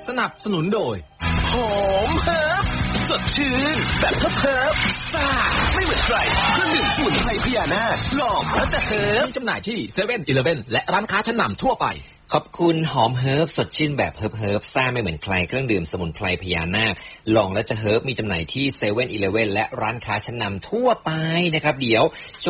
สนับสนุนโดยหอมเฮิร์บสดชื่นแบบเฮิร์บซ่าไม่เหมือนใครเครื่องดื่มสมุนไพรพญานาคลองแล้วจะเฮิร์บมีจำหน่ายที่เซเว่นอีเลฟเว่นและร้านค้าชั้นนำทั่วไปขอบคุณหอมเฮิร์บสดชื่นแบบเฮิร์บซ่าไม่เหมือนใครเครื่องดื่มสมุนไพรพญานาคลองแล้วจะเฮิร์บมีจำหน่ายที่เซเว่นอีเลฟเว่นและร้านค้าชั้นนำทั่วไปนะครับเดี๋ยว